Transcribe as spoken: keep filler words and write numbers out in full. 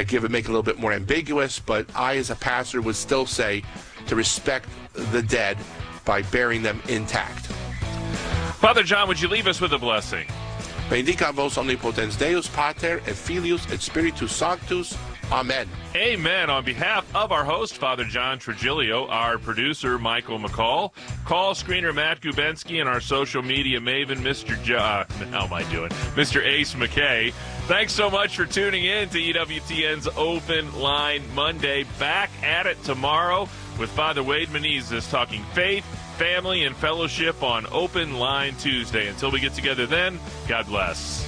give it, make it a little bit more ambiguous, but I, as a pastor, would still say to respect the dead by burying them intact. Father John, would you leave us with a blessing? Benedicat vos omnipotens Deus, Pater, et Filius, et Spiritus Sanctus. Amen. Amen. On behalf of our host, Father John Trigilio, our producer, Michael McCall, call screener Matt Gubensky, and our social media maven, Mister Jo- uh, how am I doing? Mister Ace McKay. Thanks so much for tuning in to E W T N's Open Line Monday. Back at it tomorrow with Father Wade Menezes talking faith, family, and fellowship on Open Line Tuesday. Until we get together then, God bless.